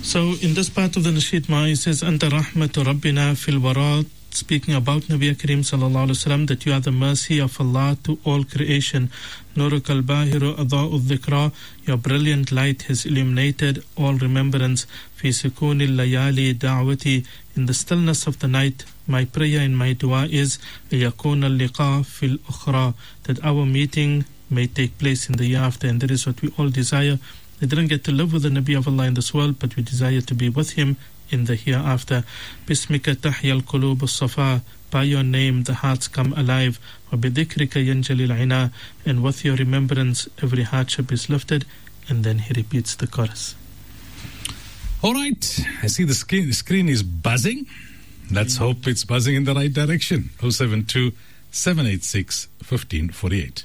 So in this part of the Nasheed Ma, it says, Anta rahmatu Rabbina fil wara, speaking about Nabi Kareem sallallahu alaihi wasallam, that you are the mercy of Allah to all creation. Nuruk al-Bahiru adha'u dhikra, your brilliant light has illuminated all remembrance. Fi sukunil layali da'wati, in the stillness of the night, my prayer and my dua is yakun al-liqa fil ukhra, that our meeting may take place in the year after. And that is what we all desire. We didn't get to live with the Nabi of Allah in this world, but we desire to be with him in the hereafter. Bismika tahya al-qulub as-safa, by your name the hearts come alive. Wa bidhikrika yanjali al-ina, and with your remembrance every hardship is lifted. And then he repeats the chorus. All right, I see the screen is buzzing. Let's hope it's buzzing in the right direction. 072 786 1548.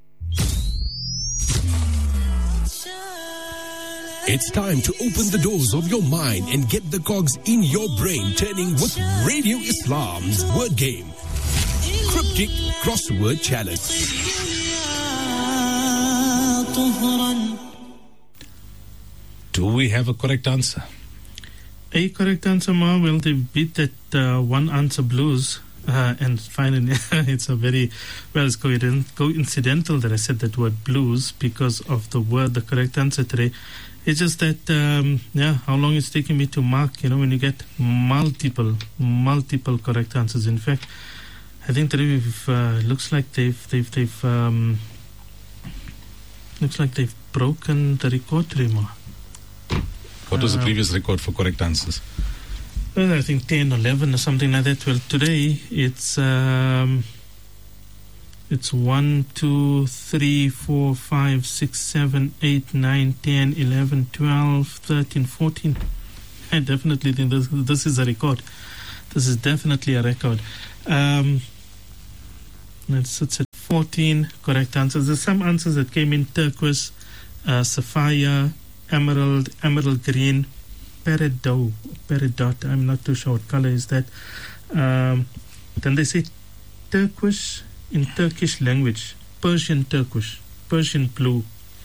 It's time to open the doors of your mind and get the cogs in your brain turning with Radio Islam's word game. Cryptic Crossword Challenge. Do we have a correct answer? A correct answer, Ma. Well, they beat that one answer blues. And finally, it's a very, well, it's coincidental that I said that word blues because of the word, the correct answer today. It's just that, how long it's taking me to mark, when you get multiple correct answers. In fact, I think today we've, looks like they've broken the record today, Ma. What was the previous record for correct answers? Well, I think 10 or 11 or something like that. Well, today it's 1, 2, 3, 4, 5, 6, 7, 8, 9, 10, 11, 12, 13, 14. I definitely think this is a record. This is definitely a record. It's at 14 correct answers. There's some answers that came in: turquoise, sapphire, emerald green, peridot. I'm not too sure what color is that. Then they say turquoise in Turkish language, Persian turquoise, Persian blue.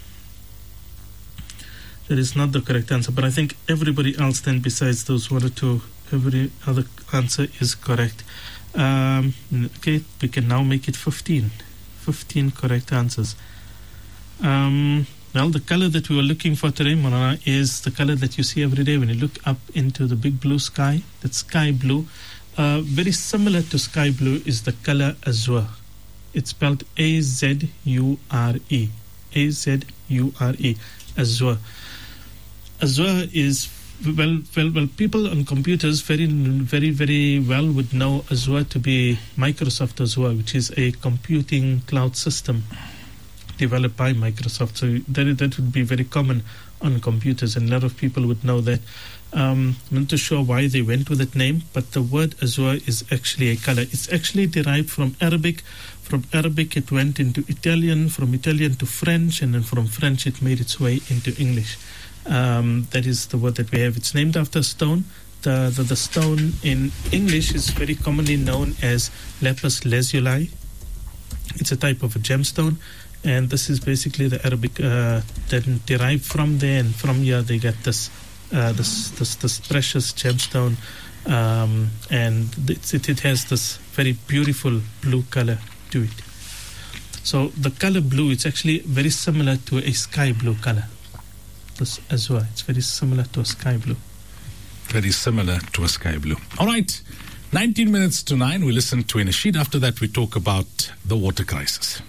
That is not the correct answer, but I think everybody else then besides those one or two, every other answer is correct. Okay, we can now make it 15 correct answers. Well, the color that we were looking for today, Morana, is the color that you see every day when you look up into the big blue sky. That's sky blue. Very similar to sky blue is the color azure. It's spelled A-Z-U-R-E. A-Z-U-R-E. Azure. Azure is, well, people on computers very, very well would know Azure to be Microsoft Azure, which is a computing cloud system developed by Microsoft. So that would be very common on computers, and a lot of people would know that. I'm not too sure why they went with that name, but the word azure is actually a color. It's actually derived from Arabic. From Arabic it went into Italian, from Italian to French, and then from French it made its way into English. That is the word that we have. It's named after a stone. The stone in English is very commonly known as lapis lazuli. It's a type of a gemstone. And this is basically the Arabic then derived from there, and from here they get this precious gemstone, and it has this very beautiful blue color to it. So the color blue, it's actually very similar to a sky blue color. This azure, it's very similar to a sky blue. Very similar to a sky blue. All right, 19 minutes to 9. We listen to a nasheed. After that, we talk about the water crisis.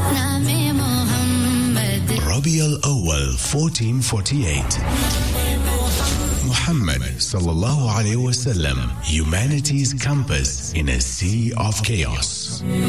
Rabi al-Awwal 1448. Muhammad sallallahu alayhi wa sallam, humanity's compass in a sea of chaos.